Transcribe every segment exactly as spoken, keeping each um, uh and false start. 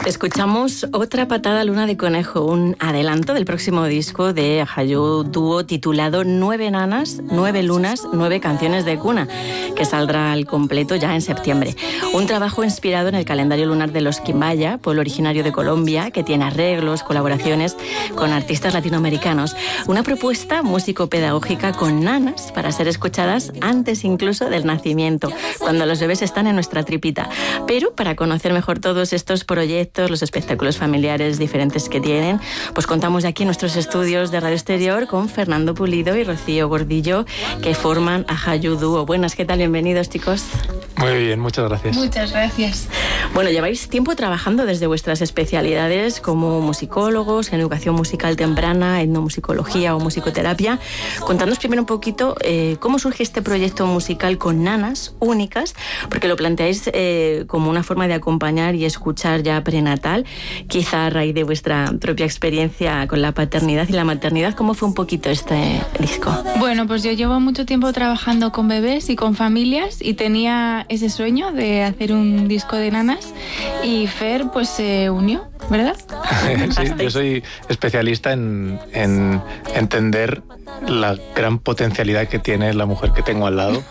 Escuchamos Otra patada luna de conejo, un adelanto del próximo disco de Ajayú Dúo titulado Nueve nanas, nueve lunas, nueve canciones de cuna, que saldrá al completo ya en septiembre. Un trabajo inspirado en el calendario lunar de los Quimbaya, pueblo originario de Colombia, que tiene arreglos, colaboraciones con artistas latinoamericanos. Una propuesta músico-pedagógica con nanas para ser escuchadas antes incluso del nacimiento, cuando los bebés están en nuestra tripita. Pero para conocer mejor todos estos proyectos, los espectáculos familiares diferentes que tienen, pues contamos aquí en nuestros estudios de Radio Exterior con Fernando Pulido y Rocío Gordillo, que forman Ajayú Dúo. Buenas, ¿qué tal? Bienvenidos, chicos. Muy bien, muchas gracias. Muchas gracias. Bueno, lleváis tiempo trabajando desde vuestras especialidades como musicólogos, en educación musical temprana, etnomusicología o musicoterapia. Contadnos primero un poquito eh, cómo surge este proyecto musical con nanas únicas, porque lo planteáis eh, como una forma de acompañar y escuchar ya prenatal, quizá a raíz de vuestra propia experiencia con la paternidad y la maternidad. ¿Cómo fue un poquito este disco? Bueno, pues yo llevo mucho tiempo trabajando con bebés y con familias y tenía ese sueño de hacer un disco de nanas y Fer pues se unió, ¿verdad? Sí, yo soy especialista en, en entender la gran potencialidad que tiene la mujer que tengo al lado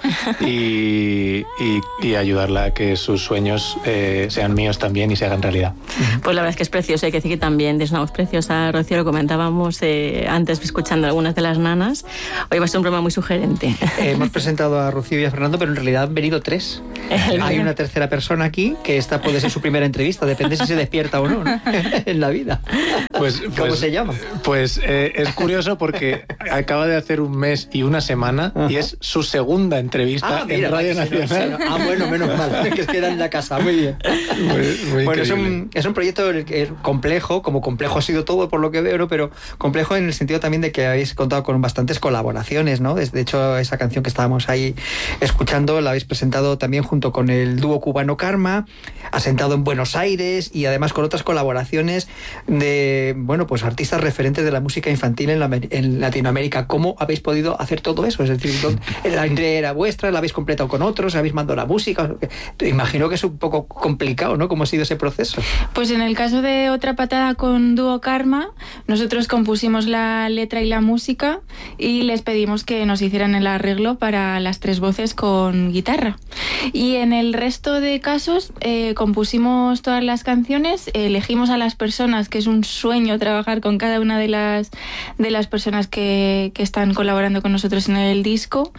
y, y, y ayudarla a que sus sueños eh, sean míos también y se hagan realidad. Pues la verdad es que es precioso, hay que decir que también es una voz preciosa, Rocío, lo comentábamos eh, antes escuchando algunas de las nanas. Hoy va a ser un programa muy sugerente. Eh, hemos presentado a Rocío y a Fernando, pero en realidad han venido tres. Hay una tercera persona aquí, que esta puede ser su primera entrevista, depende si se despierta o no, ¿no? En la vida. Pues, ¿Cómo pues, se llama? Pues eh, es curioso porque acaba de hacer un mes y una semana. Ajá. Y es su segunda entrevista ah, mira, en Radio Nacional. No, no. Ah, bueno, menos mal, que es que era en la casa, muy bien. Muy, muy bueno, es un, es un proyecto complejo, como complejo ha sido todo por lo que veo, ¿no? Pero complejo en el sentido también de que habéis contado con bastantes colaboraciones, ¿no? De hecho, esa canción que estábamos ahí escuchando la habéis presentado también junto con el dúo cubano Karma, asentado en Buenos Aires, y además con otras colaboraciones de, bueno, pues artistas referentes de la música infantil en, la, en Latinoamérica. ¿Cómo habéis podido hacer todo eso? Es decir, la idea era vuestra, la habéis completado con otros, habéis mandado la música. Imagino que es un poco complicado, ¿no? ¿Cómo ha sido ese proceso? Pues en el caso de Otra patada con dúo Karma, nosotros compusimos la letra y la música y les pedimos que nos hicieran el arreglo para las tres voces con guitarra. Y en el resto de casos eh, compusimos todas las canciones, elegimos a las personas, que es un sueño trabajar con cada una de las, de las personas que, que están colaborando con nosotros en el disco,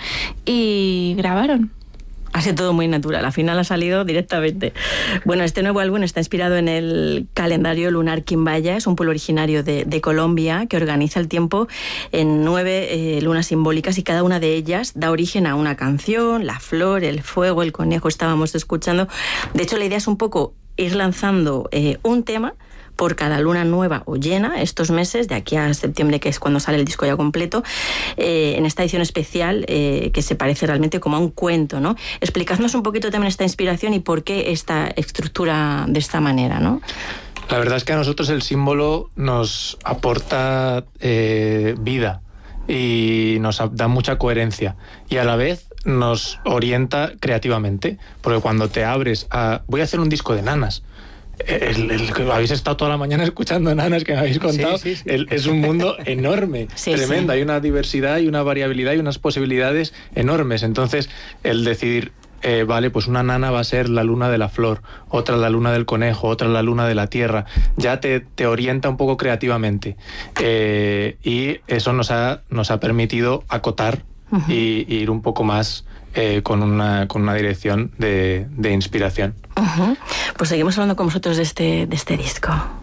y grabaron. Ha sido todo muy natural, al final ha salido directamente. Bueno, este nuevo álbum está inspirado en el calendario lunar Quimbaya, es un pueblo originario de, de Colombia que organiza el tiempo en nueve eh, lunas simbólicas, y cada una de ellas da origen a una canción, la flor, el fuego, el conejo, estábamos escuchando. De hecho, la idea es un poco ir lanzando eh, un tema por cada luna nueva o llena estos meses, de aquí a septiembre, que es cuando sale el disco ya completo, eh, en esta edición especial eh, que se parece realmente como a un cuento, ¿no? Explicadnos un poquito también esta inspiración y por qué esta estructura de esta manera, ¿no? La verdad es que a nosotros el símbolo nos aporta eh, vida y nos da mucha coherencia, y a la vez nos orienta creativamente, porque cuando te abres a voy a hacer un disco de nanas, El, el, el, habéis estado toda la mañana escuchando nanas que me habéis contado. Sí, sí, sí. El, es un mundo enorme, sí, tremendo. Sí. Hay una diversidad y una variabilidad y unas posibilidades enormes. Entonces, el decidir, eh, vale, pues una nana va a ser la luna de la flor, otra la luna del conejo, otra la luna de la tierra, ya te, te orienta un poco creativamente. Eh, y eso nos ha, nos ha permitido acotar uh-huh. y, y ir un poco más eh, con, una, con una dirección de, de inspiración. Uh-huh. Pues seguimos hablando con vosotros de este, de este disco.